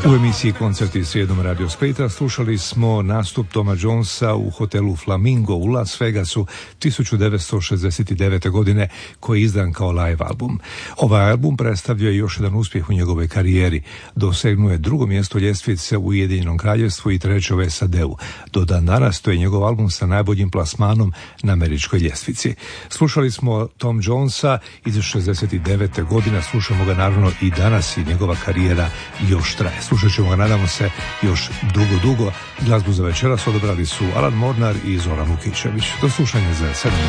U emisiji Koncerti srijedom Radio Splita slušali smo nastup Toma Jonesa u hotelu Flamingo u Las Vegasu 1969. godine, koji je izdan kao live album. Ovaj album predstavlja još jedan uspjeh u njegovoj karijeri. Dosegnuo je drugo mjesto ljestvice u Ujedinjenom Kraljevstvu i treće u SAD-u. Do dan danas to je njegov album sa najboljim plasmanom na američkoj ljestvici. Slušali smo Tom Jonesa iz 69. godina, slušamo ga naravno i danas i njegova karijera još traje. Slušat ćemo ga, nadamo se, još dugo. Glazbu za večeras odabrali su Alan Mornar i Zoran Vukičević. Do slušanja za 7